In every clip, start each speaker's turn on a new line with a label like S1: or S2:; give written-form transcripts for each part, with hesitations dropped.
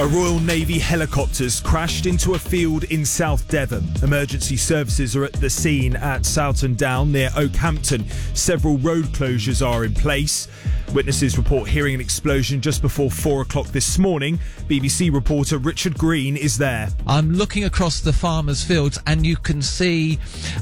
S1: A Royal Navy helicopter's crashed into a field in South Devon. Emergency services are at the scene at Soughton Down near Oakhampton. Several road closures are in place. Witnesses report hearing an explosion just before 4 o'clock this morning. BBC reporter Richard Green is there.
S2: I'm looking across the farmers' fields and you can see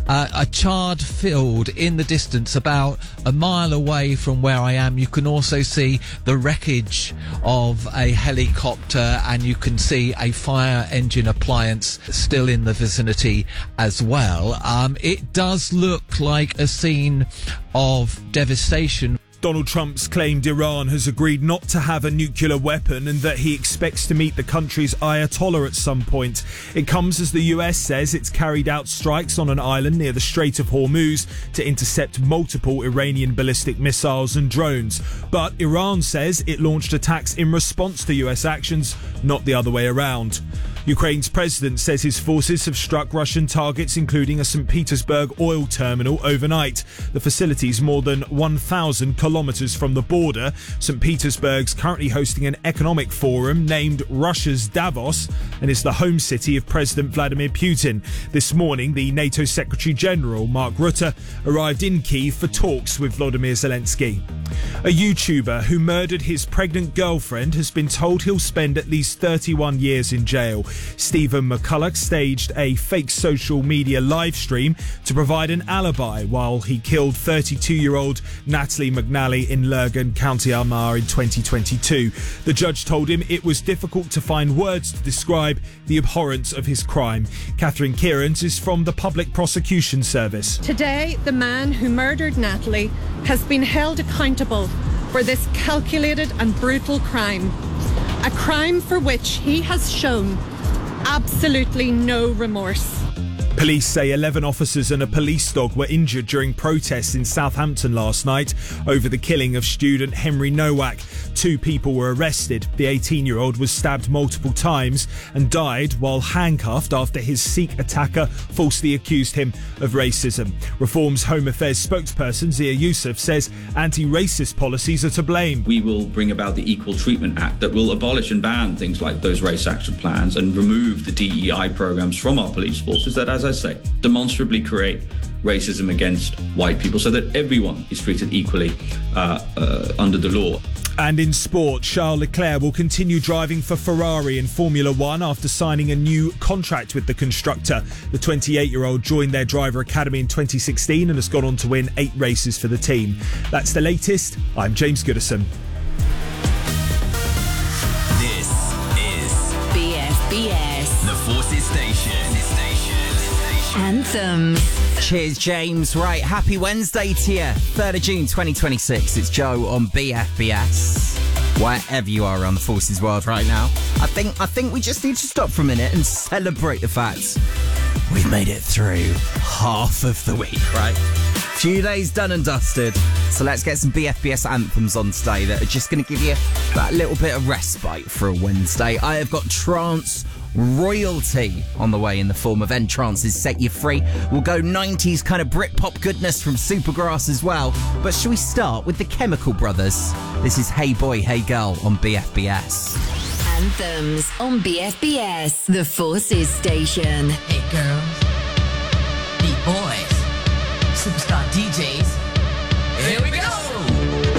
S2: a charred field in the distance about a mile away from where I am. You can also see the wreckage of a helicopter and you can see a fire engine appliance still in the vicinity as well. It does look like a scene of devastation.
S1: Donald Trump's claimed Iran has agreed not to have a nuclear weapon and that he expects to meet the country's Ayatollah at some point. It comes as the US says it's carried out strikes on an island near the Strait of Hormuz to intercept multiple Iranian ballistic missiles and drones. But Iran says it launched attacks in response to US actions, not the other way around. Ukraine's president says his forces have struck Russian targets, including a St. Petersburg oil terminal overnight. The facility is more than 1,000 kilometres from the border. St. Petersburg's currently hosting an economic forum named Russia's Davos and is the home city of President Vladimir Putin. This morning, the NATO Secretary General, Mark Rutte, arrived in Kyiv for talks with Volodymyr Zelensky. A YouTuber who murdered his pregnant girlfriend has been told he'll spend at least 31 years in jail. Stephen McCulloch staged a fake social media live stream to provide an alibi while he killed 32-year-old Natalie McNally in Lurgan, County Armagh in 2022. The judge told him it was difficult to find words to describe the abhorrence of his crime. Catherine Kieran's is from the Public Prosecution Service.
S3: Today, the man who murdered Natalie has been held accountable for this calculated and brutal crime. A crime for which he has shown absolutely no remorse.
S1: Police say 11 officers and a police dog were injured during protests in Southampton last night over the killing of student Henry Nowak. 2 people were arrested. The 18-year-old was stabbed multiple times and died while handcuffed after his Sikh attacker falsely accused him of racism. Reform's Home Affairs spokesperson Zia Youssef says anti-racist policies are to blame.
S4: We will bring about the Equal Treatment Act that will abolish and ban things like those race action plans and remove the DEI programs from our police forces that, as I say, demonstrably create racism against white people so that everyone is treated equally under the law.
S1: And in sport, Charles Leclerc will continue driving for Ferrari in Formula One after signing a new contract with the constructor. The 28-year-old joined their driver academy in 2016 and has gone on to win 8 races for the team. That's the latest. I'm James Goodison.
S5: This is BFBS, the Forces Station.
S6: Anthems.
S7: Cheers, James. Right, happy Wednesday to you. 3rd of June 2026. It's Joe on BFBS. Wherever you are around the Forces world right now, I think we just need to stop for a minute and celebrate the fact we've made it through half of the week, right? Few days done and dusted. So let's get some BFBS anthems on today that are just going to give you that little bit of respite for a Wednesday. I have got trance royalty on the way in the form of Entrance's Set You Free. We'll go 90s kind of Britpop goodness from Supergrass as well. But shall we start with the Chemical Brothers? This is Hey Boy, Hey Girl on BFBS.
S6: Anthems on BFBS, the Forces Station.
S8: Hey girls, beat boys, superstar DJs.